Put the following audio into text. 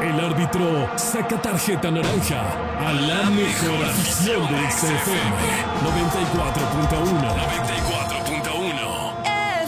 El árbitro saca tarjeta naranja a la mejor afición de XFM 94.9.